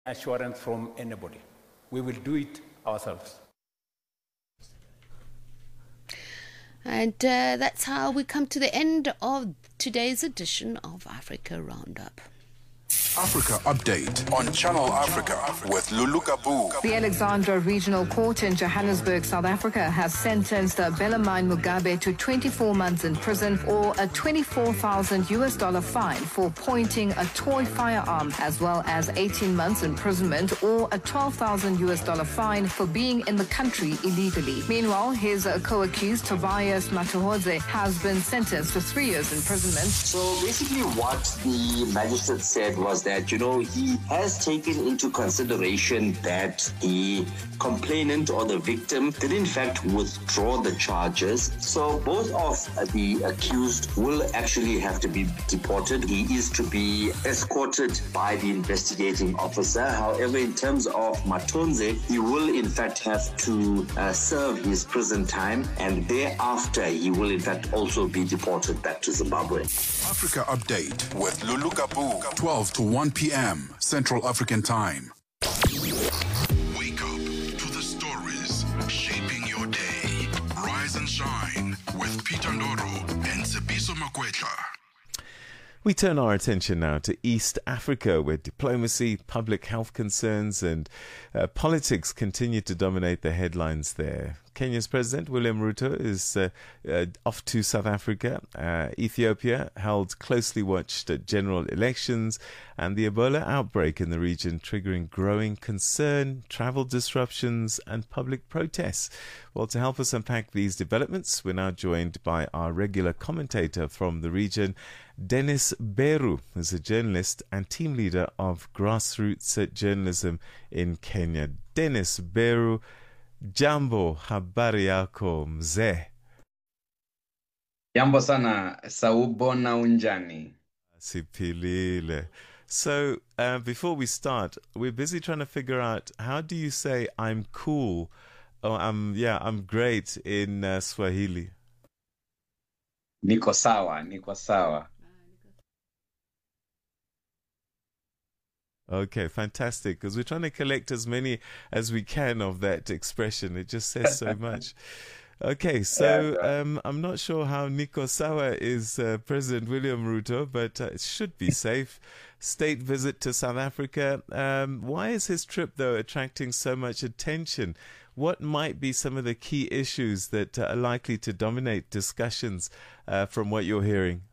assurance from anybody. We will do it ourselves. And that's how we come to the end of today's edition of Africa Roundup. Africa Update on Channel Africa with Lulu Kabu. The Alexandra Regional Court in Johannesburg, South Africa, has sentenced Bellarmine Mugabe to 24 months in prison or a $24,000 fine for pointing a toy firearm, as well as 18 months imprisonment or a $12,000 fine for being in the country illegally. Meanwhile, his co-accused Tobias Matuhodze has been sentenced to 3 years imprisonment. So basically what the magistrate said was that, he has taken into consideration that the complainant or the victim did in fact withdraw the charges. So both of the accused will actually have to be deported. He is to be escorted by the investigating officer. However, in terms of Matonze, he will in fact have to serve his prison time, and thereafter he will in fact also be deported back to Zimbabwe. Africa Update with Lulu Kabu, 12 to 1 p.m. Central African Time. Wake up to the stories shaping your day. Rise and shine with Peter Ndoro and Sebiso Makwetla. We turn our attention now to East Africa, where diplomacy, public health concerns and politics continue to dominate the headlines there. Kenya's President William Ruto is off to South Africa. Ethiopia held closely watched general elections, and the Ebola outbreak in the region triggering growing concern, travel disruptions and public protests. Well, to help us unpack these developments, we're now joined by our regular commentator from the region, Dennis Beru, who's a journalist and team leader of grassroots journalism in Kenya. Dennis Beru, jambo, habari yako mzee? Jambo sana, saubona unjani. Sipilile. So, before we start, we're busy trying to figure out, how do you say I'm cool or I'm great in Swahili? Niko sawa, niko sawa. Okay, fantastic. Because we're trying to collect as many as we can of that expression. It just says so much. Okay, so I'm not sure how Niko Sawa is President William Ruto, but it should be safe. State visit to South Africa. Why is his trip, though, attracting so much attention? What might be some of the key issues that are likely to dominate discussions from what you're hearing?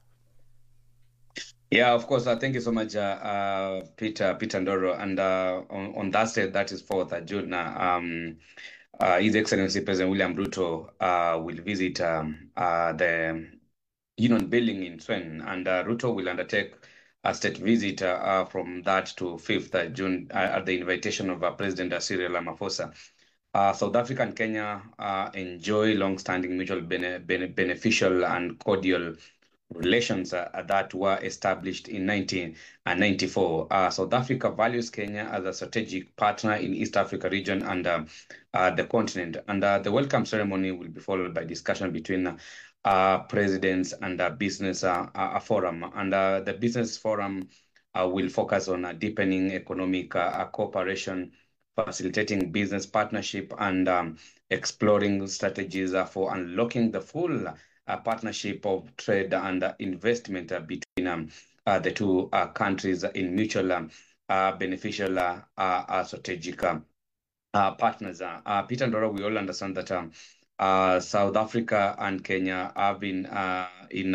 Yeah, of course. Thank you so much, Peter Ndoro. And on that day, that is 4th of June, His Excellency President William Ruto will visit the Union Building in Tshwane, and Ruto will undertake a state visit from that to 5th of June at the invitation of President Cyril Ramaphosa. South Africa and Kenya enjoy long-standing mutual beneficial and cordial relations that were established in 1994. South Africa values Kenya as a strategic partner in East Africa region and the continent. And the welcome ceremony will be followed by discussion between presidents and a business forum. And the business forum will focus on deepening economic cooperation, facilitating business partnership, and exploring strategies for unlocking the full partnership of trade and investment between the two countries in mutual beneficial strategic partners. Peter Ndoro, we all understand that South Africa and Kenya have been in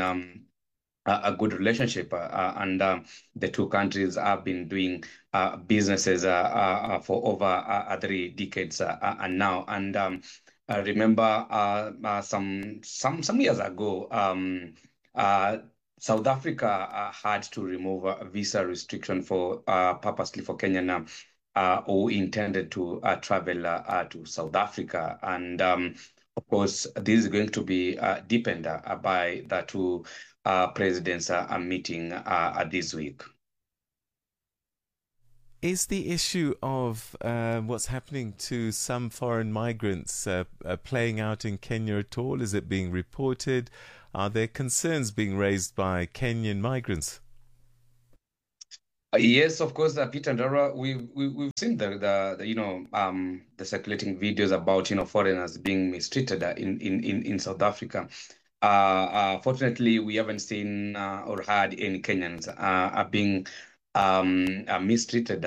a good relationship, and the two countries have been doing businesses for over 3 decades and now. And I remember some years ago, South Africa had to remove a visa restriction for purposely for Kenyan who intended to travel to South Africa, and of course this is going to be deepened by the two presidents are meeting this week. Is the issue of what's happening to some foreign migrants playing out in Kenya at all? Is it being reported? Are there concerns being raised by Kenyan migrants? Yes, of course, Peter Ndoro, we've seen the circulating videos about foreigners being mistreated in South Africa. Fortunately, we haven't seen or heard any Kenyans are being mistreated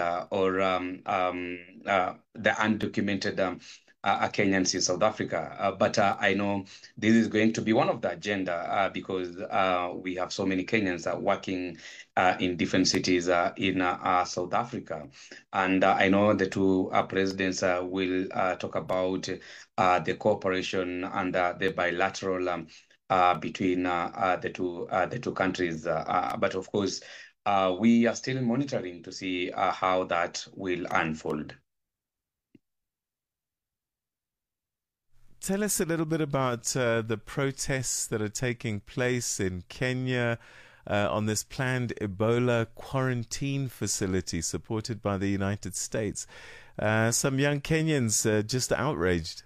or the undocumented Kenyans in South Africa. But I know this is going to be one of the agenda because we have so many Kenyans working in different cities in South Africa. And I know the two presidents will talk about the cooperation and the bilateral between the two countries. But of course, we are still monitoring to see how that will unfold. Tell us a little bit about the protests that are taking place in Kenya on this planned Ebola quarantine facility supported by the United States. Some young Kenyans just outraged.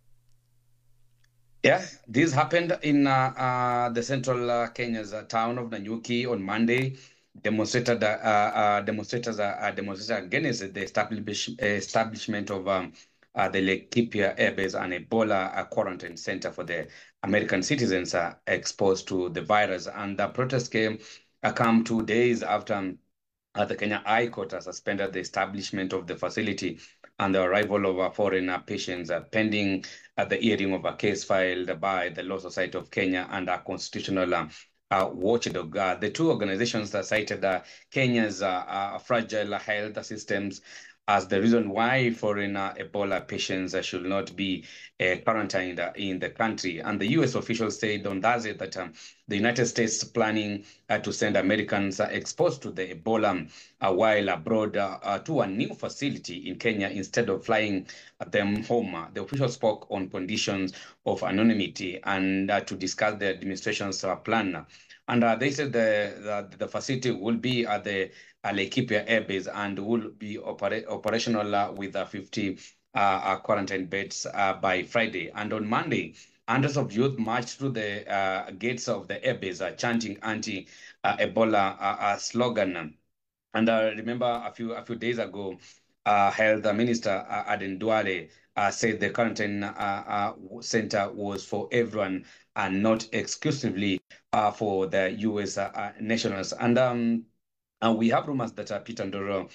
Yeah, this happened in the central Kenya's town of Nanyuki on Monday. Demonstrators demonstrated against the establishment of the Laikipia Airbase, an Ebola quarantine center for the American citizens exposed to the virus. And the protest come 2 days after the Kenya High Court has suspended the establishment of the facility and the arrival of foreign patients pending the hearing of a case filed by the Law Society of Kenya and a constitutional watchdog. The two organizations cited Kenya's fragile health systems as the reason why foreign Ebola patients should not be quarantined in the country. And the U.S. officials said on Thursday that the United States is planning to send Americans exposed to the Ebola while abroad to a new facility in Kenya instead of flying them home. The officials spoke on conditions of anonymity and to discuss the administration's plan. And they said the facility will be at the Laikipia Airbase and will be operational with 50 quarantine beds by Friday. And on Monday, hundreds of youth marched through the gates of the airbase chanting anti-Ebola slogan. And I remember a few days ago, Health Minister Aden Duale said the quarantine center was for everyone and not exclusively for the U.S. nationals. And we have rumors that Peter Ndoro,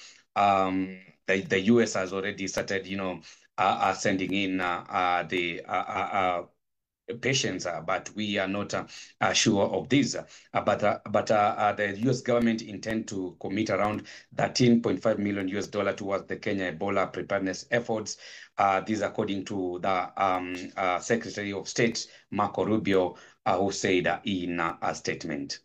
the U.S. has already started, sending in the patients, but we are not sure of this. But the U.S. government intend to commit around $13.5 million towards the Kenya Ebola preparedness efforts. This according to the Secretary of State, Marco Rubio, who said in a statement.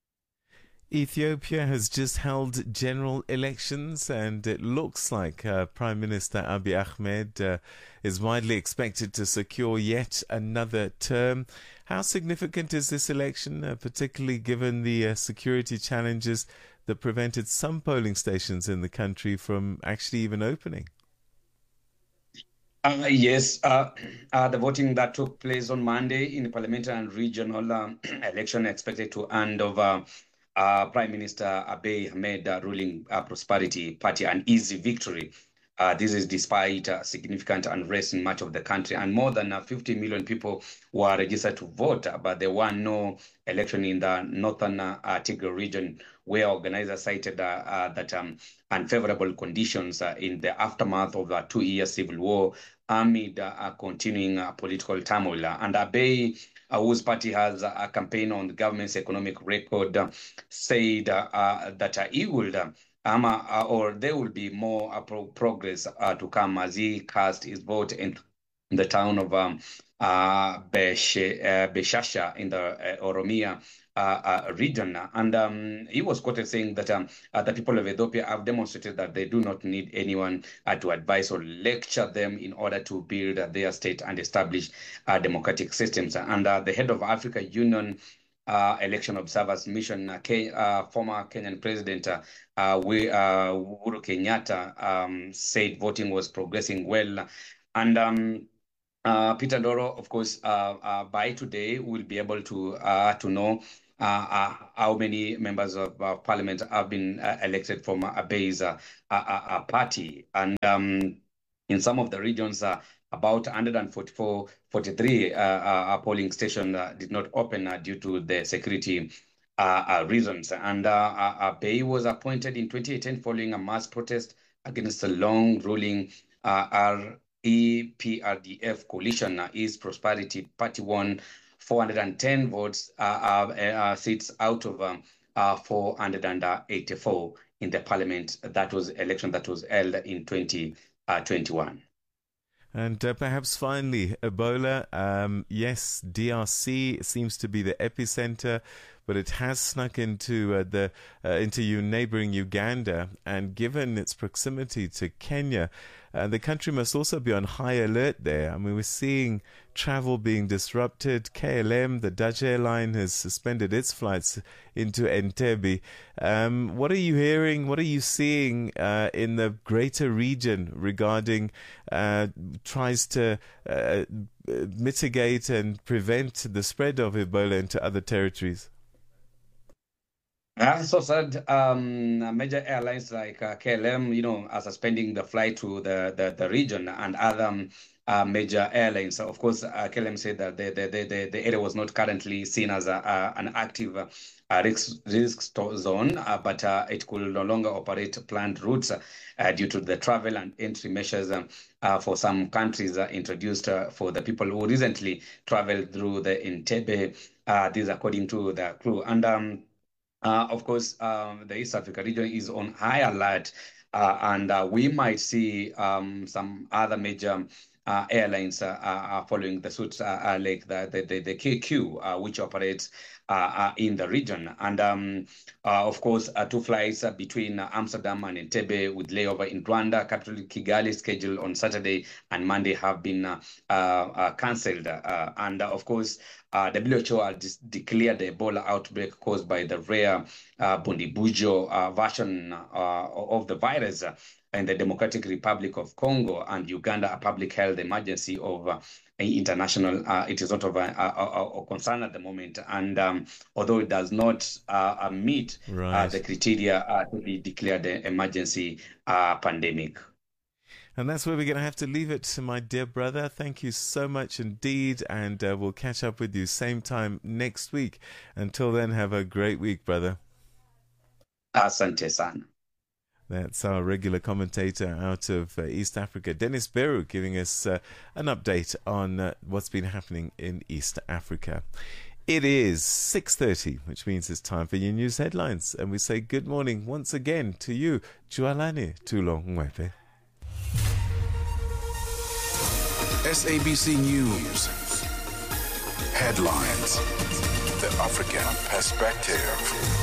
Ethiopia has just held general elections, and it looks like Prime Minister Abiy Ahmed is widely expected to secure yet another term. How significant is this election, particularly given the security challenges that prevented some polling stations in the country from actually even opening? Yes, the voting that took place on Monday in the parliamentary and regional election expected to end over Prime Minister Abiy Ahmed ruling Prosperity Party an easy victory. This is despite significant unrest in much of the country, and more than 50 million people were registered to vote, but there were no election in the northern Tigray region, where organizers cited that unfavorable conditions in the aftermath of the 2-year civil war amid continuing political turmoil. And Abiy, whose party has a campaign on the government's economic record, said that he would or there will be more progress to come as he cast his vote in the town of Beshasha in the Oromia region. And he was quoted saying that the people of Ethiopia have demonstrated that they do not need anyone to advise or lecture them in order to build their state and establish democratic systems. And the head of Africa Union Election Observers Mission, former Kenyan President Uhuru Kenyatta said voting was progressing well. And Peter Ndoro, of course, by today we'll be able to know how many members of parliament have been elected from Abei's party. And in some of the regions, about 43 polling stations did not open due to the security reasons. And Abei was appointed in 2018 following a mass protest against the long-ruling REPRDF coalition. His Prosperity Party won 410 votes, seats out of 484 in the parliament. That was election that was held in 2021. And perhaps finally, Ebola. Yes, DRC seems to be the epicenter, but it has snuck into neighboring Uganda. And given its proximity to Kenya, the country must also be on high alert there. I mean, we're seeing travel being disrupted. KLM, the Dutch airline, has suspended its flights into Entebbe. What are you hearing? What are you seeing in the greater region regarding tries to mitigate and prevent the spread of Ebola into other territories? So sad. Major airlines like KLM, are suspending the flight to the region, and other major airlines. Of course, KLM said that the area was not currently seen as an active risk zone, but it could no longer operate planned routes due to the travel and entry measures for some countries introduced for the people who recently traveled through the Entebbe. This according to the crew. And of course, the East Africa region is on high alert, and we might see some other major airlines following the suit, like the KQ, which operates in the region. And of course, 2 flights between Amsterdam and Entebbe with layover in Rwanda, capital Kigali, scheduled on Saturday and Monday, have been cancelled. And of course, WHO has declared the Ebola outbreak caused by the rare Bundibugyo version of the virus in the Democratic Republic of Congo, and Uganda a public health emergency of international. It is not of a concern at the moment, and although it does not meet the criteria to be declared an emergency pandemic. And that's where we're going to have to leave it, my dear brother. Thank you so much indeed, and we'll catch up with you same time next week. Until then, have a great week, brother. Asante sana. That's our regular commentator out of East Africa, Dennis Beru, giving us an update on what's been happening in East Africa. It is 6:30, which means it's time for your news headlines. And we say good morning once again to you, Jualani Tulongwepe. SABC News. Headlines. The African Perspective.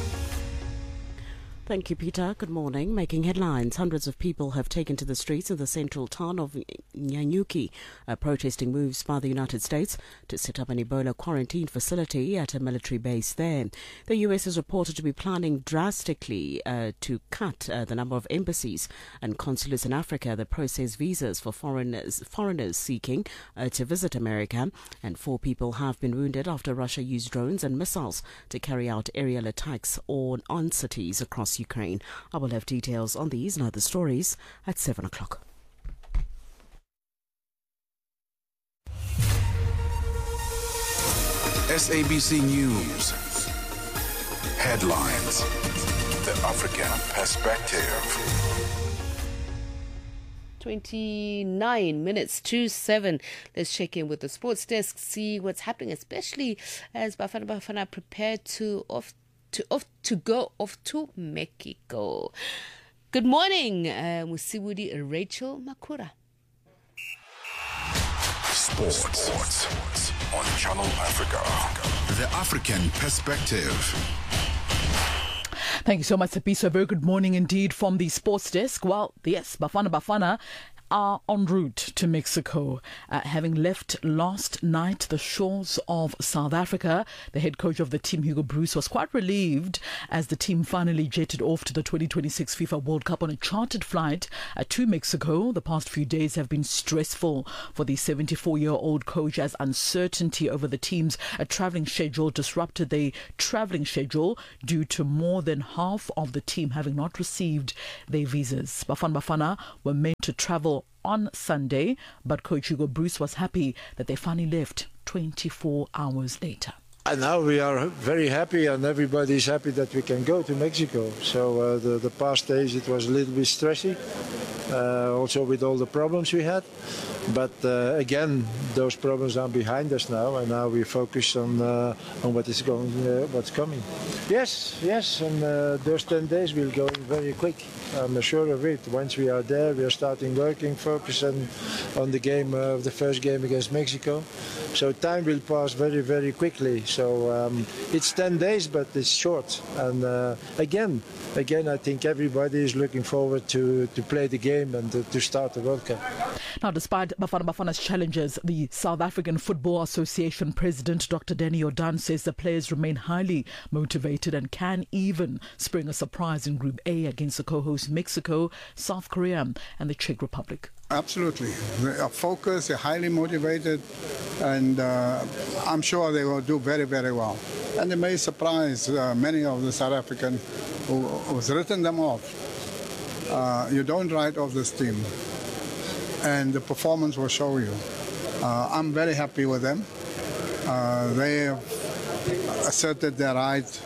Thank you, Peter. Good morning. Making headlines. Hundreds of people have taken to the streets of the central town of Nyanyuki, protesting moves by the United States to set up an Ebola quarantine facility at a military base there. The U.S. is reported to be planning drastically to cut the number of embassies and consulates in Africa that process visas for foreigners seeking to visit America. And 4 people have been wounded after Russia used drones and missiles to carry out aerial attacks on cities across Ukraine. I will have details on these and other stories at 7 o'clock. SABC News. Headlines. The African Perspective. 29 minutes to 7. Let's check in with the sports desk, see what's happening, especially as Bafana Bafana prepare to go off to Mexico. Good morning, Musibudi Rachel Makura. Sports on Channel Africa. The African Perspective. Thank you so much, Sapiso. Very good morning indeed from the sports desk. Well, yes, Bafana are en route to Mexico. Having left last night the shores of South Africa, the head coach of the team, Hugo Broos, was quite relieved as the team finally jetted off to the 2026 FIFA World Cup on a chartered flight to Mexico. The past few days have been stressful for the 74-year-old coach as uncertainty over the team's travelling schedule disrupted the travelling schedule due to more than half of the team having not received their visas. Bafana were meant to travel on Sunday, but coach Hugo Broos was happy that they finally left 24 hours later. And now we are very happy, and everybody is happy that we can go to Mexico. So the past days it was a little bit stressy, also with all the problems we had. But again, those problems are behind us now, and now we focus on what's coming. Yes, and those 10 days will go very quick. I'm sure of it. Once we are there, we are starting working, focusing on the game, the first game against Mexico. So time will pass very, very quickly. So it's 10 days, but it's short. And again, I think everybody is looking forward to play the game and to start the World Cup. Now, despite Bafana's challenges, the South African Football Association President Dr. Danny Jordaan says the players remain highly motivated and can even spring a surprise in Group A against the co-hosts Mexico, South Korea and the Czech Republic. Absolutely. They are focused, they're highly motivated, and I'm sure they will do very, very well. And they may surprise many of the South Africans who's written them off. You don't write off this team, and the performance will show you. I'm very happy with them. They have asserted their right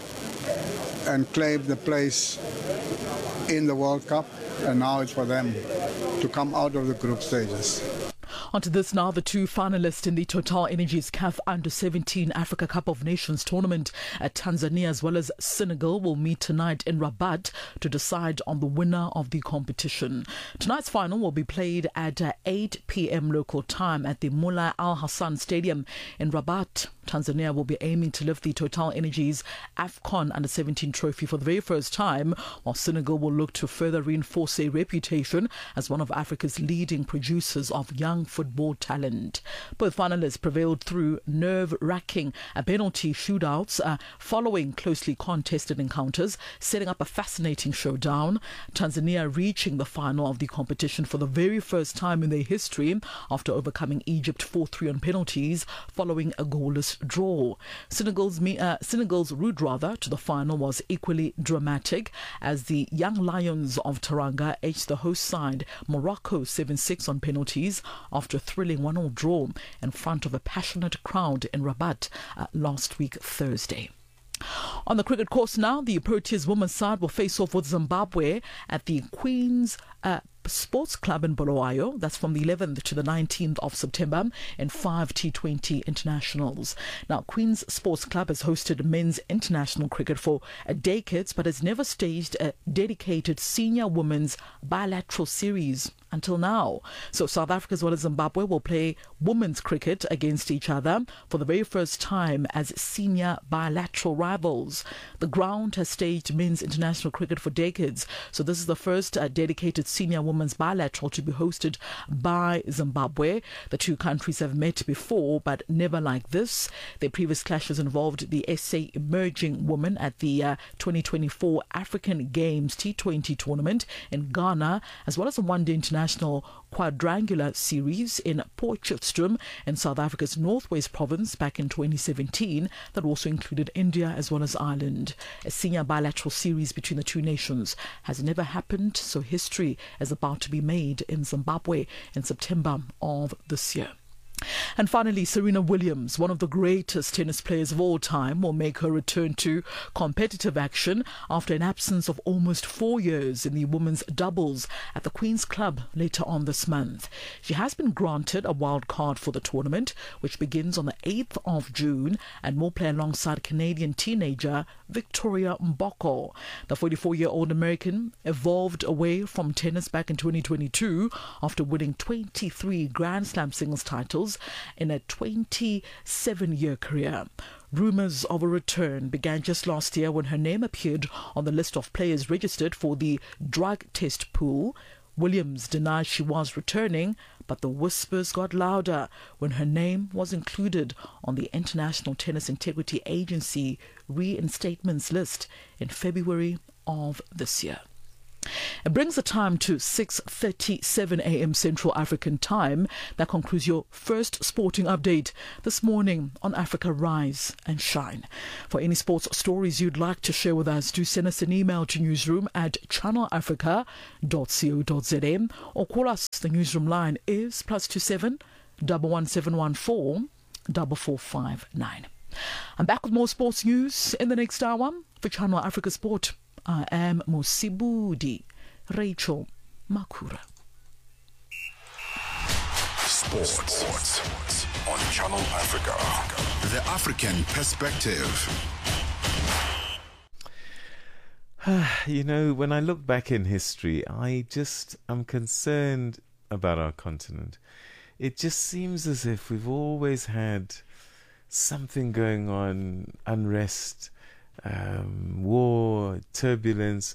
and claimed the place in the World Cup, and now it's for them to come out of the group stages. Onto this now, the two finalists in the Total Energies CAF Under-17 Africa Cup of Nations tournament at Tanzania as well as Senegal will meet tonight in Rabat to decide on the winner of the competition. Tonight's final will be played at 8 p.m. local time at the Mullah Al Hassan Stadium in Rabat. Tanzania will be aiming to lift the Total Energies AFCON Under-17 trophy for the very first time, while Senegal will look to further reinforce their reputation as one of Africa's leading producers of young football talent. Both finalists prevailed through nerve-wracking penalty shootouts following closely contested encounters, setting up a fascinating showdown. Tanzania reaching the final of the competition for the very first time in their history after overcoming Egypt 4-3 on penalties following a goalless draw. Senegal's route to the final was equally dramatic as the Young Lions of Teranga edged the host side Morocco 7-6 on penalties after a thrilling 1-1 draw in front of a passionate crowd in Rabat last week Thursday. On the cricket course now, the Proteas women's side will face off with Zimbabwe at the Queen's Sports Club in Bulawayo. That's from the 11th to the 19th of September in 5 T20 internationals. Now, Queen's Sports Club has hosted men's international cricket for decades, but has never staged a dedicated senior women's bilateral series until now. So South Africa as well as Zimbabwe will play women's cricket against each other for the very first time as senior bilateral rivals. The ground has staged men's international cricket for decades, so this is the first dedicated senior women's bilateral to be hosted by Zimbabwe. The two countries have met before, but never like this. Their previous clashes involved the SA Emerging Women at the 2024 African Games T20 tournament in Ghana, as well as a one-day international quadrangular series in Potchefstroom in South Africa's Northwest Province back in 2017 that also included India as well as Ireland. A senior bilateral series between the two nations has never happened, so history is about to be made in Zimbabwe in September of this year. And finally, Serena Williams, one of the greatest tennis players of all time, will make her return to competitive action after an absence of almost 4 years in the women's doubles at the Queen's Club later on this month. She has been granted a wild card for the tournament, which begins on the 8th of June and will play alongside Canadian teenager Victoria Mboko. The 44-year-old American evolved away from tennis back in 2022 after winning 23 Grand Slam singles titles in a 27-year career. Rumours of a return began just last year when her name appeared on the list of players registered for the drug test pool, Williams denied she was returning, but the whispers got louder when her name was included on the International Tennis Integrity Agency reinstatements list in February of this year. It brings the time to 6:37 a.m. Central African Time. That concludes your first sporting update this morning on Africa Rise and Shine. For any sports stories you'd like to share with us, do send us an email to newsroom@channelafrica.co.za or call us. The newsroom line is +27 11714 4459. I'm back with more sports news in the next hour. For Channel Africa Sport, I am Mosibudi Rachel Makura. Sports on Channel Africa. The African perspective. You know, when I look back in history, I'm concerned about our continent. It just seems as if we've always had something going on, unrest, war, turbulence.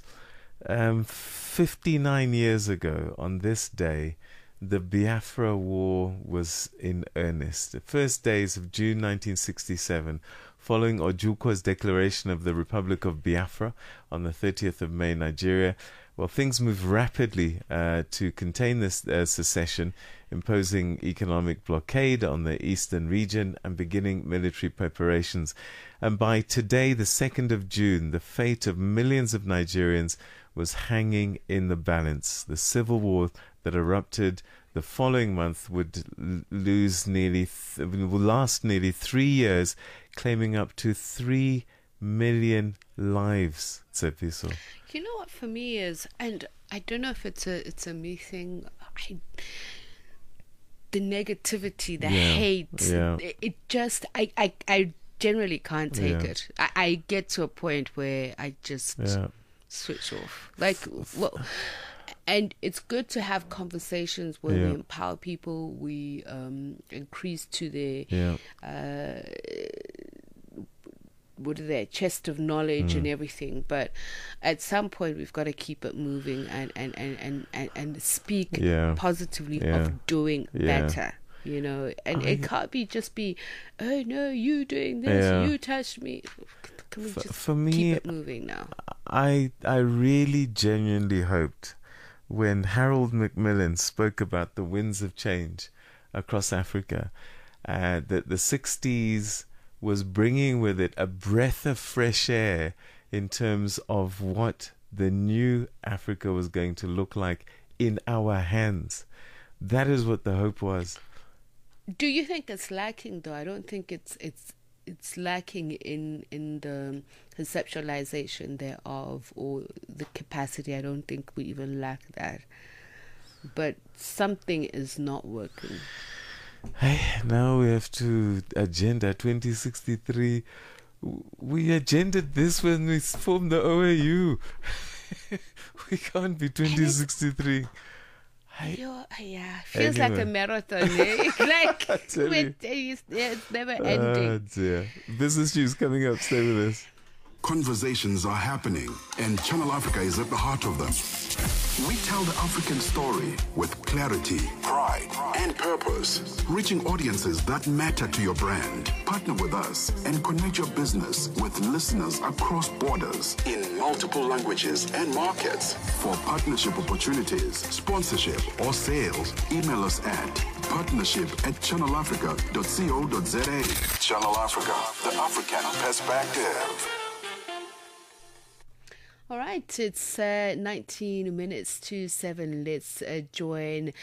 59 years ago on this day, the Biafra War was in earnest. The first days of June 1967, following Ojukwo's declaration of the Republic of Biafra on the 30th of May, Nigeria, well, things moved rapidly to contain this secession, imposing economic blockade on the eastern region and beginning military preparations. And by today, the 2nd of June, the fate of millions of Nigerians was hanging in the balance. The civil war that erupted the following month would last nearly 3 years, claiming up to 3 million lives, Tsepiso. You know what for me is, and I don't know if it's a me thing, the negativity, the hate, it just, I generally can't take it. I get to a point where I just switch off. And it's good to have conversations where we empower people, we increase to their chest of knowledge and everything, but at some point we've got to keep it moving and speak positively of doing better, you know, and it can't be oh no, you doing this, you touched me. Can we just keep it moving now? I really genuinely hoped when Harold Macmillan spoke about the winds of change across Africa, that the 60s was bringing with it a breath of fresh air in terms of what the new Africa was going to look like in our hands. That is what the hope was. Do you think it's lacking, though? I don't think it's lacking in the conceptualization thereof or the capacity. I don't think we even lack that. But something is not working. Hey, now we have to Agenda 2063. We agendaed this when we formed the OAU. We can't be 2063. Feels like a marathon. Like it's never ending. Dear. Business news coming up. Stay with us. Conversations are happening, and Channel Africa is at the heart of them. We tell the African story with clarity, pride, and purpose, reaching audiences that matter to your brand. Partner with us and connect your business with listeners across borders in multiple languages and markets. For partnership opportunities, sponsorship, or sales, email us at partnership@channelafrica.co.za. Channel Africa, the African perspective. All right, it's 19 minutes to 7. Let's join.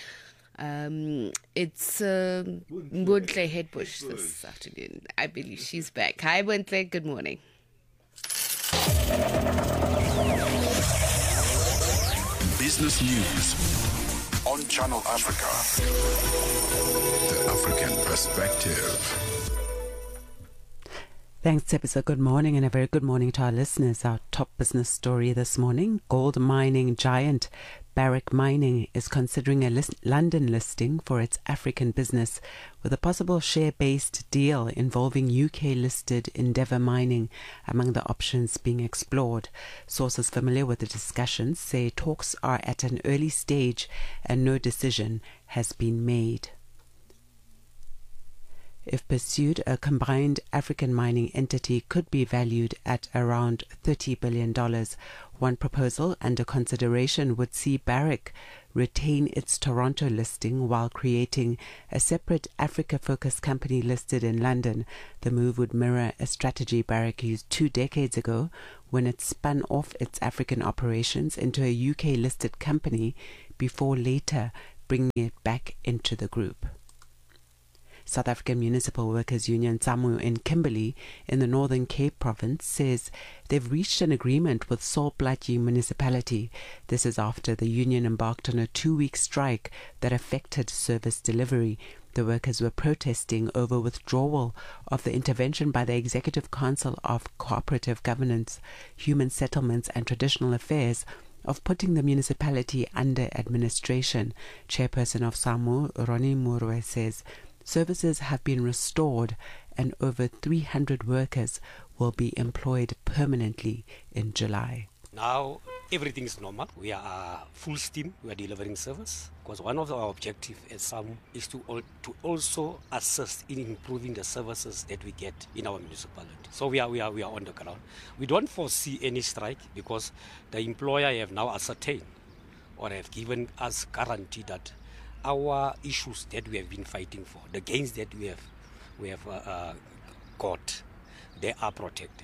It's Wuntle Headbush this afternoon. I believe she's back. Hi, Wuntle. Good morning. Business news on Channel Africa. The African perspective. Thanks, Tsepiso. Good morning and a very good morning to our listeners. Our top business story this morning, gold mining giant Barrick Mining is considering a London listing for its African business, with a possible share-based deal involving UK-listed Endeavour Mining among the options being explored. Sources familiar with the discussions say talks are at an early stage and no decision has been made. If pursued, a combined African mining entity could be valued at around $30 billion. One proposal under consideration would see Barrick retain its Toronto listing while creating a separate Africa-focused company listed in London. The move would mirror a strategy Barrick used 2 decades ago when it spun off its African operations into a UK-listed company before later bringing it back into the group. South African Municipal Workers Union SAMWU in Kimberley in the Northern Cape province says they've reached an agreement with Salt Plaatje municipality. This is after the union embarked on a 2-week strike that affected service delivery. The workers were protesting over withdrawal of the intervention by the Executive Council of Cooperative Governance, Human Settlements and Traditional Affairs of putting the municipality under administration. Chairperson of SAMWU, Ronnie Murwe, says services have been restored and over 300 workers will be employed permanently in July. Now everything is normal. We are full steam. We are delivering service because one of our objectives at SAMWU is to also assist in improving the services that we get in our municipality. So we are on the ground. We don't foresee any strike because the employer have now ascertained or have given us guarantee that our issues that we have been fighting for, the gains that we have got, they are protected.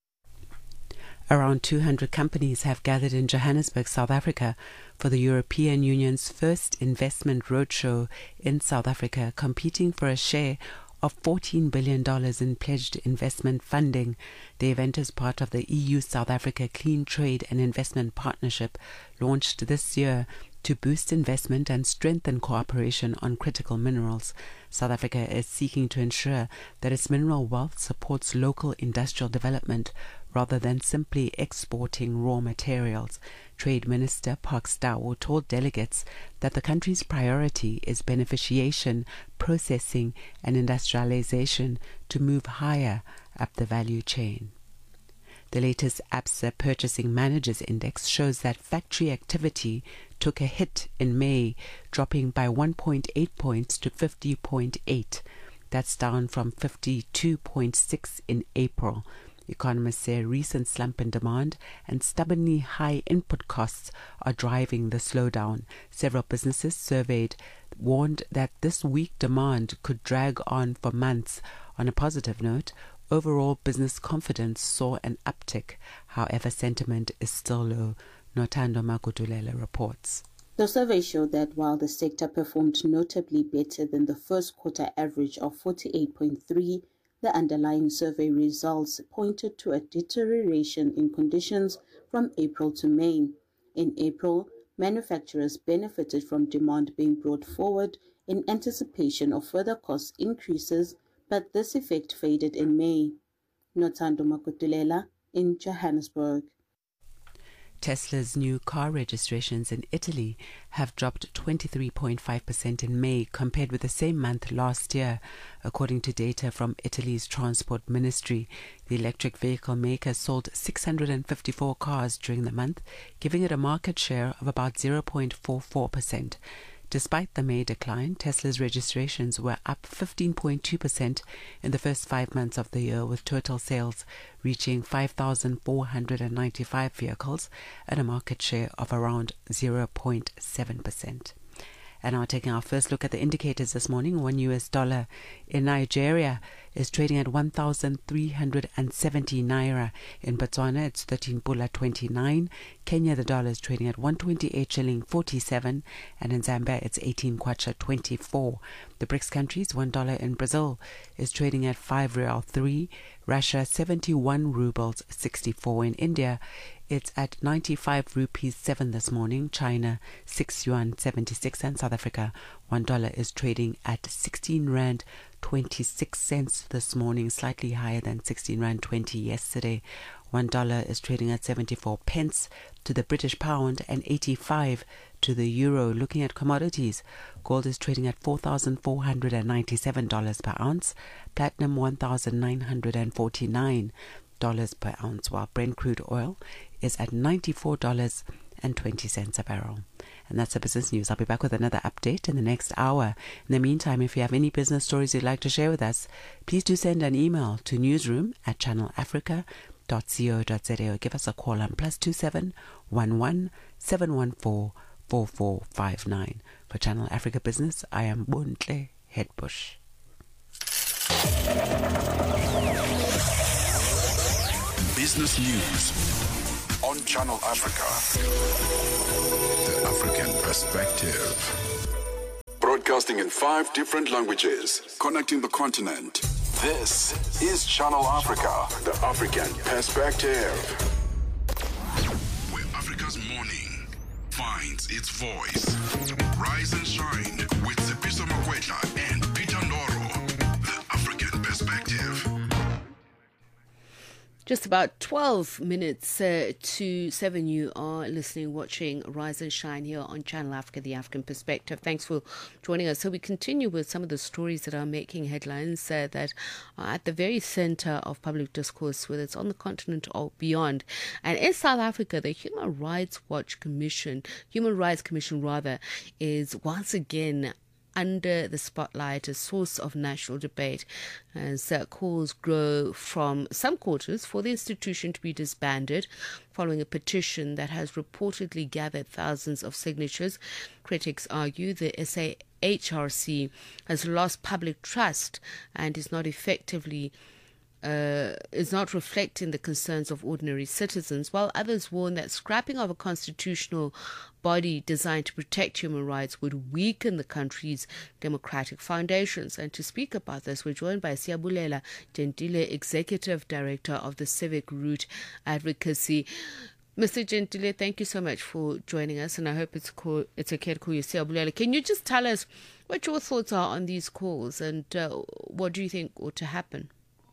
Around 200 companies have gathered in Johannesburg, South Africa for the European Union's first investment roadshow in South Africa, competing for a share of $14 billion in pledged investment funding. The event is part of the EU-South Africa Clean Trade and Investment Partnership, launched this year to boost investment and strengthen cooperation on critical minerals. South Africa is seeking to ensure that its mineral wealth supports local industrial development rather than simply exporting raw materials. Trade Minister Park Stawu told delegates that the country's priority is beneficiation, processing and industrialization to move higher up the value chain. The latest ABSA Purchasing Managers Index shows that factory activity took a hit in May, dropping by 1.8 points to 50.8. That's down from 52.6 in April. Economists say a recent slump in demand and stubbornly high input costs are driving the slowdown. Several businesses surveyed warned that this weak demand could drag on for months. On a positive note, overall business confidence saw an uptick. However, sentiment is still low. Notando Makutulela reports. The survey showed that while the sector performed notably better than the first quarter average of 48.3, the underlying survey results pointed to a deterioration in conditions from April to May. In April, manufacturers benefited from demand being brought forward in anticipation of further cost increases, but this effect faded in May. Notando Makutulela in Johannesburg. Tesla's new car registrations in Italy have dropped 23.5% in May compared with the same month last year, according to data from Italy's Transport Ministry. The electric vehicle maker sold 654 cars during the month, giving it a market share of about 0.44%. Despite the May decline, Tesla's registrations were up 15.2% in the first 5 months of the year, with total sales reaching 5,495 vehicles and a market share of around 0.7%. And now taking our first look at the indicators this morning, $1 in Nigeria is trading at 1,370 naira. In Botswana, it's 13 pula 29. Kenya, the dollar is trading at 128 shilling 47. And in Zambia, it's 18 kwacha 24. The BRICS countries, $1 in Brazil is trading at 5 real 3. Russia, 71 rubles 64. In India, it's at 95 rupees 7 this morning. China, 6 yuan 76. And South Africa, $1 is trading at 16 rand 26 cents this morning, slightly higher than 16 rand 20 yesterday. $1 is trading at 74 pence to the British pound and 85 to the euro. Looking at commodities, gold is trading at $4,497 per ounce, platinum $1,949 per ounce, while Brent crude oil is at $94.20 a barrel. And that's the business news. I'll be back with another update in the next hour. In the meantime, if you have any business stories you'd like to share with us, please do send an email to newsroom@channelafrica.co.za or give us a call on +27 11 714 4459. For Channel Africa Business, I am Bontle Headbush. Business News on Channel Africa. The African Perspective. Broadcasting in 5 different languages, connecting the continent. This is Channel Africa, the African Perspective. Where Africa's morning finds its voice. Rise and shine with Tsepiso Makwetla and Peter Ndoro. The African Perspective. Just about 12 minutes to 7, you are listening, watching Rise and Shine here on Channel Africa, the African Perspective. Thanks for joining us. So we continue with some of the stories that are making headlines that are at the very center of public discourse, whether it's on the continent or beyond. And in South Africa, the Human Rights Commission, is once again under the spotlight, a source of national debate, as calls grow from some quarters for the institution to be disbanded following a petition that has reportedly gathered thousands of signatures. Critics argue the SAHRC has lost public trust and is not reflecting the concerns of ordinary citizens, while others warn that scrapping of a constitutional body designed to protect human rights would weaken the country's democratic foundations. And to speak about this, we're joined by Siyabulela Gentile, Executive Director of the Civic Root Advocacy. Mr. Gentile, thank you so much for joining us, and I hope it's okay to call you Siyabulela. Can you just tell us what your thoughts are on these calls, and what do you think ought to happen?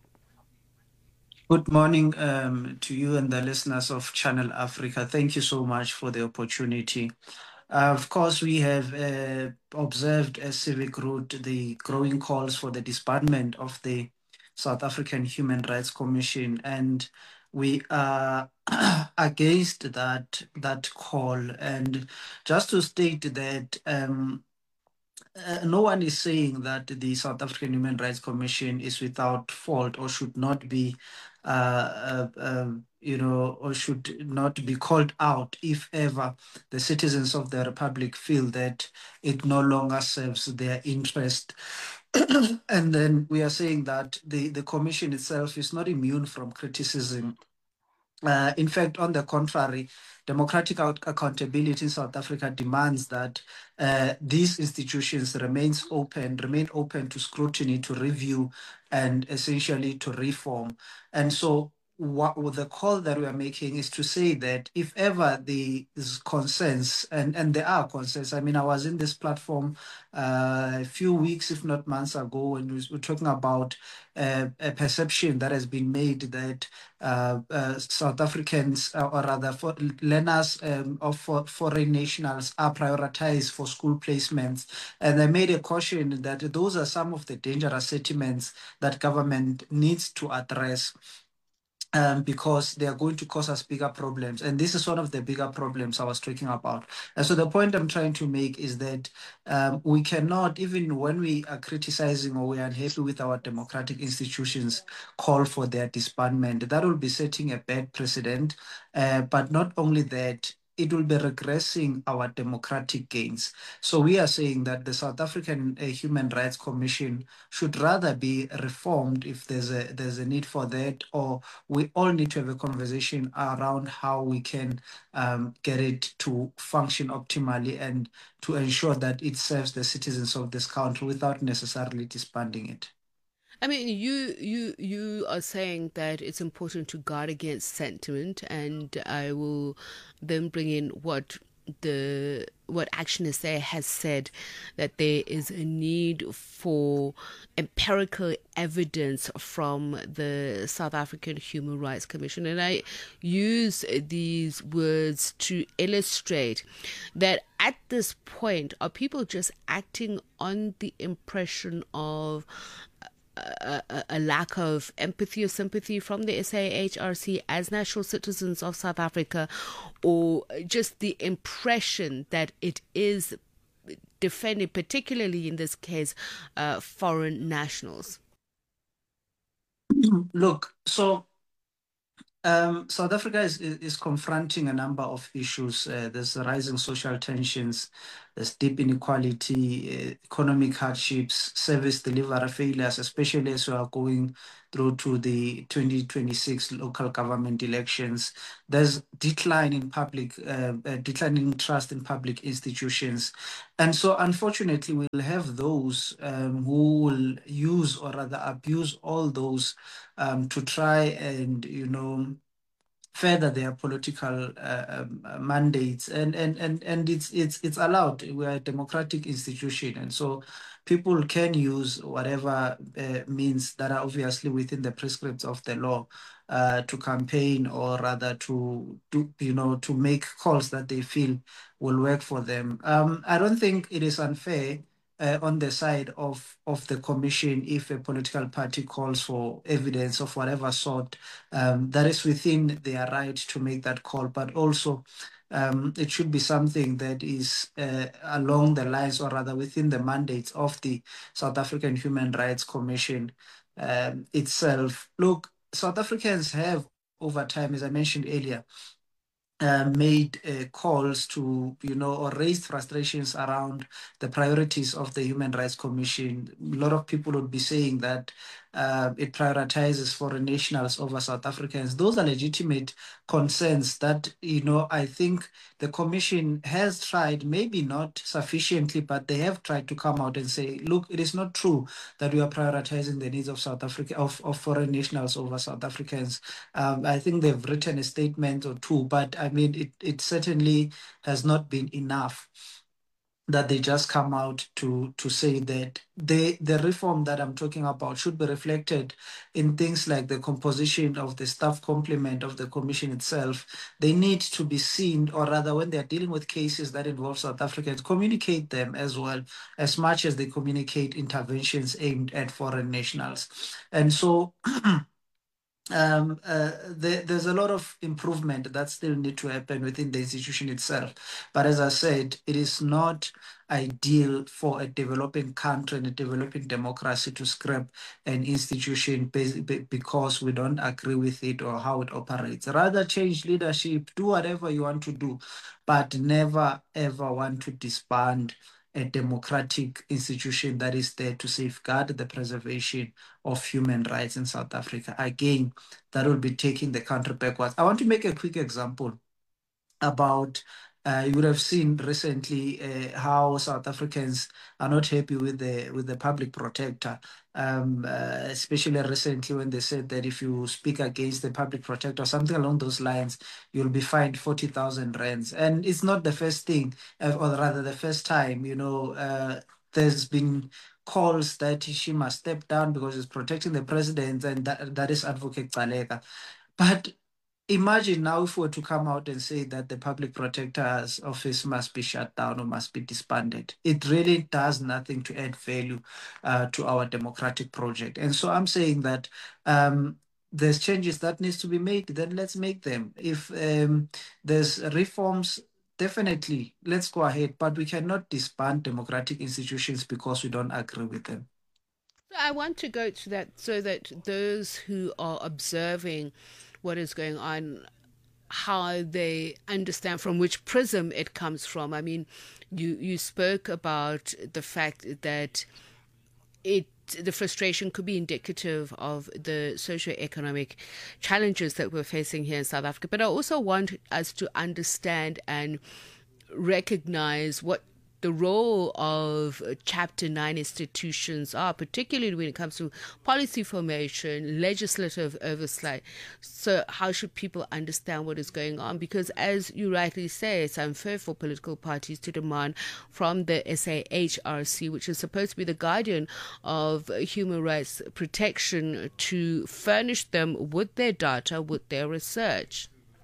Good morning to you and the listeners of Channel Africa. Thank you so much for the opportunity. Of course, we have observed as Civic Root the growing calls for the disbandment of the South African Human Rights Commission, and we are against that call. And just to state that no one is saying that the South African Human Rights Commission is without fault or should not be or should not be called out if ever the citizens of the Republic feel that it no longer serves their interest. And then we are saying that the Commission itself is not immune from criticism. In fact, on the contrary, democratic accountability in South Africa demands that these institutions remain open to scrutiny, to review, and essentially to reform. And so the call that we are making is to say that if ever there's concerns, and there are concerns. I mean, I was in this platform a few weeks, if not months ago, and we were talking about a perception that has been made that South Africans, or rather learners of foreign nationals, are prioritized for school placements. And I made a caution that those are some of the dangerous sentiments that government needs to address. Because they are going to cause us bigger problems. And this is one of the bigger problems I was talking about. And so the point I'm trying to make is that we cannot, even when we are criticizing or we are unhappy with our democratic institutions, call for their disbandment. That will be setting a bad precedent. But not only that, it will be regressing our democratic gains. So we are saying that the South African Human Rights Commission should rather be reformed if there's a need for that, or we all need to have a conversation around how we can get it to function optimally and to ensure that it serves the citizens of this country without necessarily disbanding it. I mean, you are saying that it's important to guard against sentiment, and I will then bring in what what Action SA has said, that there is a need for empirical evidence from the South African Human Rights Commission. And I use these words to illustrate that at this point, are people just acting on the impression of a lack of empathy or sympathy from the SAHRC as national citizens of South Africa, or just the impression that it is defending, particularly in this case, foreign nationals? Look, so South Africa is confronting a number of issues. There's rising social tensions, there's deep inequality, economic hardships, service delivery failures, especially as we are going through to the 2026 local government elections. There's declining trust in public institutions. And so unfortunately, we'll have those who will use or rather abuse all those to try and, further their political mandates, and it's allowed. We are a democratic institution, and so people can use whatever means that are obviously within the prescripts of the law to campaign, or rather to make calls that they feel will work for them. I don't think it is unfair on the side of the commission if a political party calls for evidence of whatever sort. That is within their right to make that call, but also it should be something that is along the lines, or rather within the mandates of the South African Human Rights Commission itself. Look, South Africans have, over time, as I mentioned earlier, made calls to, or raised frustrations around the priorities of the Human Rights Commission. A lot of people would be saying that it prioritizes foreign nationals over South Africans. Those are legitimate concerns that, I think the Commission has tried, maybe not sufficiently, but they have tried to come out and say, look, it is not true that we are prioritizing the needs of South Africa, of foreign nationals over South Africans. I think they've written a statement or two, but I mean, it certainly has not been enough that they just come out to say that the reform that I'm talking about should be reflected in things like the composition of the staff complement of the commission itself. They need to be seen, or rather when they're dealing with cases that involve South Africans, communicate them as well, as much as they communicate interventions aimed at foreign nationals. And so there's a lot of improvement that still need to happen within the institution itself. But as I said, it is not ideal for a developing country and a developing democracy to scrap an institution because we don't agree with it or how it operates. Rather change leadership, do whatever you want to do, but never ever want to disband a democratic institution that is there to safeguard the preservation of human rights in South Africa. Again, that will be taking the country backwards. I want to make a quick example about, you would have seen recently how South Africans are not happy with the public protector, especially recently when they said that if you speak against the public protector or something along those lines, you'll be fined 40,000 rands. And it's not the first thing, or rather the first time, there's been calls that she must step down because it's protecting the president, and that is Advocate Gcaleka. But imagine now if we were to come out and say that the public protector's office must be shut down or must be disbanded. It really does nothing to add value to our democratic project. And so I'm saying that there's changes that needs to be made, then let's make them. If there's reforms, definitely, let's go ahead. But we cannot disband democratic institutions because we don't agree with them. I want to go to that so that those who are observing what is going on, how they understand from which prism it comes from. I mean, you spoke about the fact that the frustration could be indicative of the socio-economic challenges that we're facing here in South Africa. But I also want us to understand and recognize what the role of Chapter 9 institutions are, particularly when it comes to policy formation, legislative oversight. So how should people understand what is going on? Because as you rightly say, it's unfair for political parties to demand from the SAHRC, which is supposed to be the guardian of human rights protection, to furnish them with their data, with their research.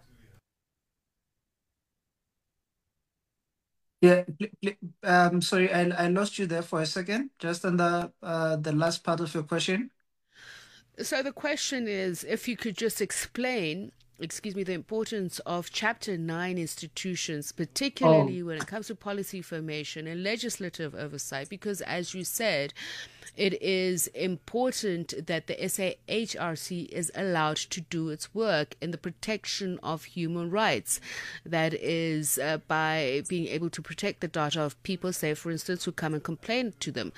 Yeah, sorry, I lost you there for a second, just on the last part of your question. So the question is, if you could just explain, the importance of Chapter 9 institutions, particularly when it comes to policy formation and legislative oversight, because as you said, it is important that the SAHRC is allowed to do its work in the protection of human rights. That is by being able to protect the data of people, say, for instance, who come and complain to them.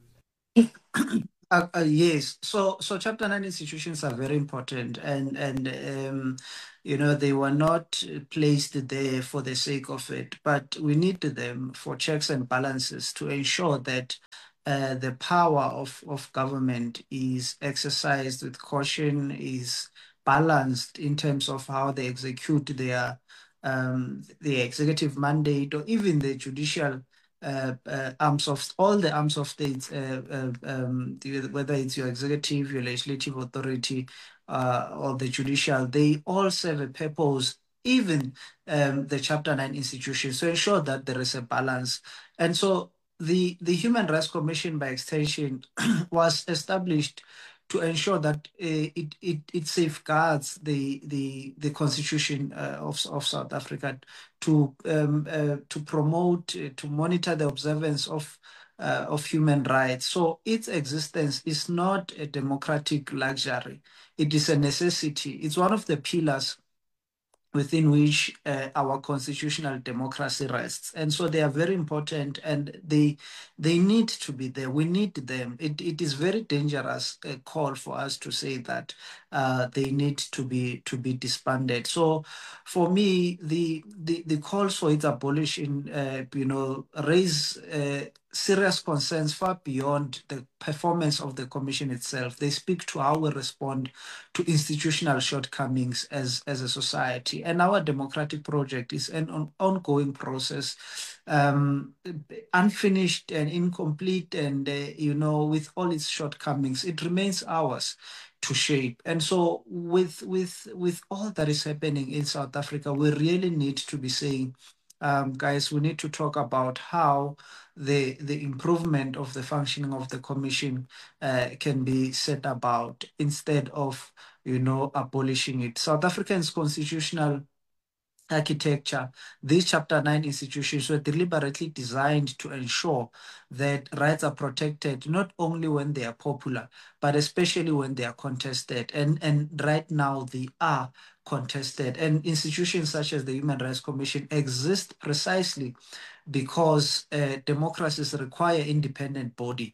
Yes. So Chapter 9 institutions are very important, and they were not placed there for the sake of it, but we need them for checks and balances to ensure that the power of government is exercised with caution, is balanced in terms of how they execute their the executive mandate, or even the judicial arms of all the arms of states, whether it's your executive, your legislative authority, or the judicial, they all serve a purpose. Even the Chapter 9 institutions, to ensure that there is a balance. And so the Human Rights Commission, by extension, was established to ensure that it safeguards the Constitution of South Africa, to promote, to monitor the observance of human rights. So its existence is not a democratic luxury; it is a necessity. It's one of the pillars within which our constitutional democracy rests. And so they are very important, and they need to be there. We need them. It is very dangerous call for us to say that they need to be disbanded. So for me, the calls for its abolition, raise serious concerns far beyond the performance of the Commission itself. They speak to how we respond to institutional shortcomings as a society. And our democratic project is an ongoing process, unfinished and incomplete, and with all its shortcomings, it remains ours to shape. And so with all that is happening in South Africa, we really need to be saying, guys, we need to talk about how the improvement of the functioning of the Commission can be set about, instead of abolishing it. South Africa's constitutional architecture, these Chapter 9 institutions were deliberately designed to ensure that rights are protected, not only when they are popular, but especially when they are contested. And right now they are contested. And institutions such as the Human Rights Commission exist precisely because democracies require independent bodies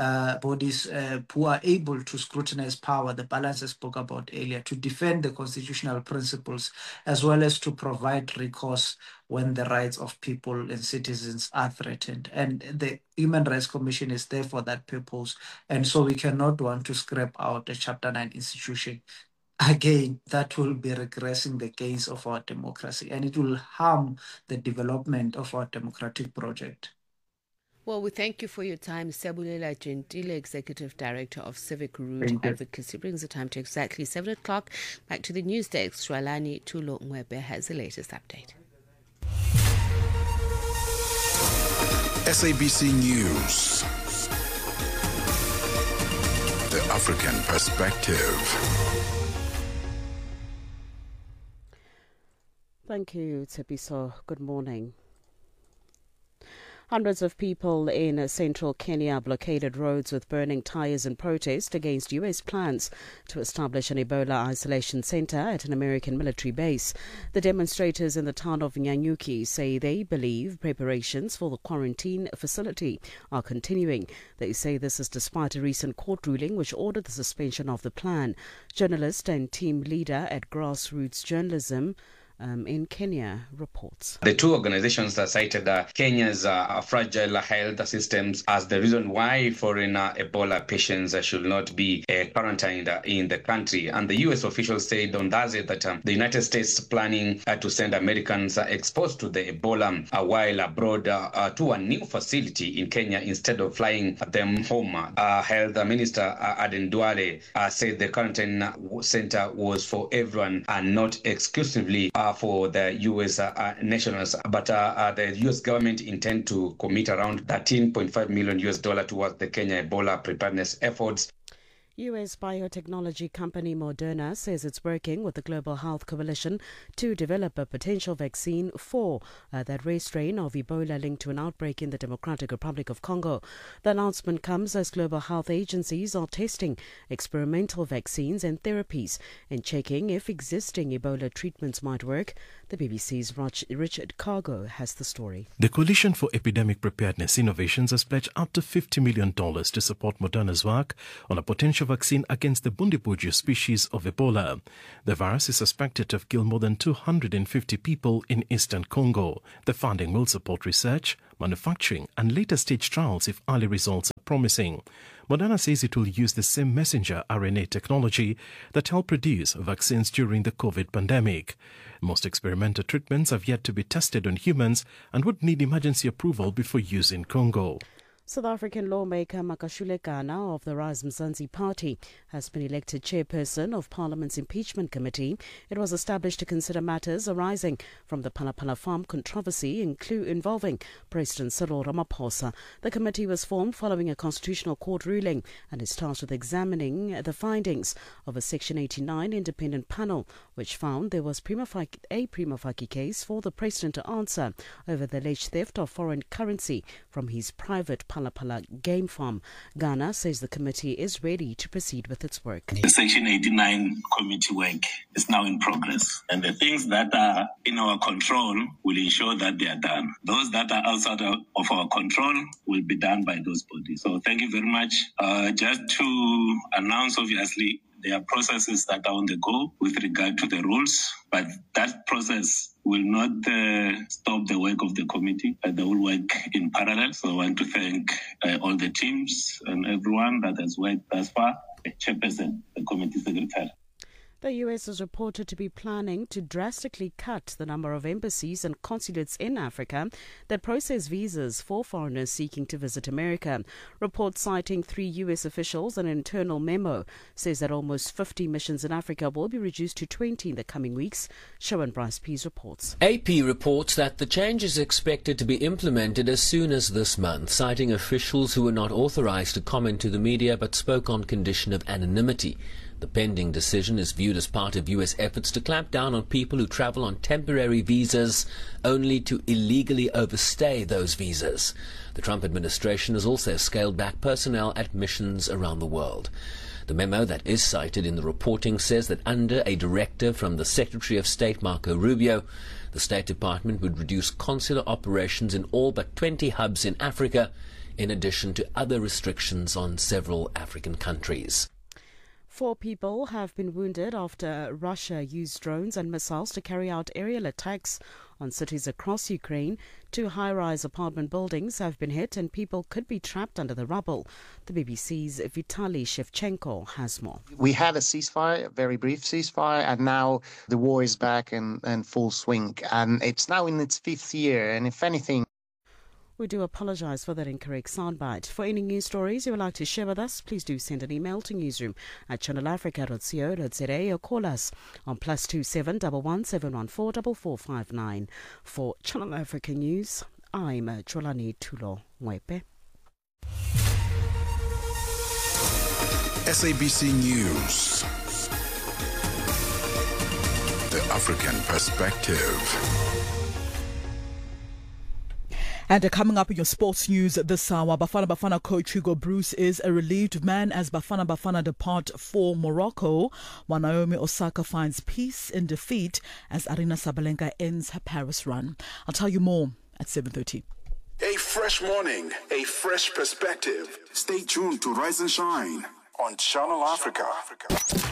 who are able to scrutinize power, the balance I spoke about earlier, to defend the constitutional principles, as well as to provide recourse when the rights of people and citizens are threatened. And the Human Rights Commission is there for that purpose. And so we cannot want to scrap out a Chapter 9 institution. Again, that will be regressing the gains of our democracy, and it will harm the development of our democratic project. Well, we thank you for your time. Sebulela Gentile, Executive Director of Civic Root Advocacy, brings the time to exactly 7 o'clock. Back to the news desk. Shwalani Tulo Mwebe has the latest update. SABC News. The African Perspective. Thank you, Tsepiso. Good morning. Hundreds of people in central Kenya blockaded roads with burning tires in protest against U.S. plans to establish an Ebola isolation center at an American military base. The demonstrators in the town of Nyanyuki say they believe preparations for the quarantine facility are continuing. They say this is despite a recent court ruling which ordered the suspension of the plan. Journalist and team leader at Grassroots Journalism, in Kenya reports. The two organizations cited Kenya's fragile health systems as the reason why foreign Ebola patients should not be quarantined in the country. And the U.S. officials said on Thursday that the United States is planning to send Americans exposed to the Ebola while abroad to a new facility in Kenya instead of flying them home. Health Minister Aden Duale said the quarantine center was for everyone and not exclusively for the U.S. nationals. But the U.S. government intend to commit around $13.5 million towards the Kenya Ebola preparedness efforts. U.S. biotechnology company Moderna says it's working with the Global Health Coalition to develop a potential vaccine for that rare strain of Ebola linked to an outbreak in the Democratic Republic of Congo. The announcement comes as global health agencies are testing experimental vaccines and therapies and checking if existing Ebola treatments might work. The BBC's Richard Cargo has the story. The Coalition for Epidemic Preparedness Innovations has pledged up to $50 million to support Moderna's work on a potential vaccine against the Bundibugyo species of Ebola. The virus is suspected to have killed more than 250 people in eastern Congo. The funding will support research, manufacturing and later stage trials if early results are promising. Moderna says it will use the same messenger RNA technology that helped produce vaccines during the COVID pandemic. Most experimental treatments have yet to be tested on humans and would need emergency approval before use in Congo. South African lawmaker Makashule Kana of the Rise Mzansi Party has been elected chairperson of Parliament's Impeachment Committee. It was established to consider matters arising from the Phalaphala Farm controversy involving President Cyril Ramaphosa. The committee was formed following a Constitutional Court ruling and is tasked with examining the findings of a Section 89 independent panel, which found there was a prima facie case for the president to answer over the alleged theft of foreign currency from his private Phalaphala game farm. Ghana says the committee is ready to proceed with its work. The Section 89 committee work is now in progress, and the things that are in our control will ensure that they are done. Those that are outside of our control will be done by those bodies. So thank you very much. Just to announce, obviously, there are processes that are on the go with regard to the rules, but that process will not stop the work of the committee. They will work in parallel. So I want to thank all the teams and everyone that has worked thus far, the chairperson, the committee secretary. The U.S. is reported to be planning to drastically cut the number of embassies and consulates in Africa that process visas for foreigners seeking to visit America. Reports citing 3 U.S. officials and an internal memo says that almost 50 missions in Africa will be reduced to 20 in the coming weeks. Sharon Bryce Pease reports. AP reports that the change is expected to be implemented as soon as this month, citing officials who were not authorized to comment to the media but spoke on condition of anonymity. The pending decision is viewed as part of U.S. efforts to clamp down on people who travel on temporary visas only to illegally overstay those visas. The Trump administration has also scaled back personnel at missions around the world. The memo that is cited in the reporting says that under a directive from the Secretary of State Marco Rubio, the State Department would reduce consular operations in all but 20 hubs in Africa, in addition to other restrictions on several African countries. 4 people have been wounded after Russia used drones and missiles to carry out aerial attacks on cities across Ukraine. 2 high-rise apartment buildings have been hit and people could be trapped under the rubble. The BBC's Vitaly Shevchenko has more. We had a ceasefire, a very brief ceasefire, and now the war is back in full swing. And it's now in its 5th year, and if anything... We do apologise for that incorrect soundbite. For any news stories you would like to share with us, please do send an email to newsroom@channelafrica.co.za or call us on +27 11 714 4459. For Channel Africa News, I'm Cholani Tulo Mwepe. SABC News. The African Perspective. And coming up in your sports news this hour, Bafana Bafana coach Hugo Broos is a relieved man as Bafana Bafana depart for Morocco, while Naomi Osaka finds peace in defeat as Arina Sabalenka ends her Paris run. I'll tell you more at 7:30. A fresh morning, a fresh perspective. Stay tuned to Rise and Shine on Channel Africa.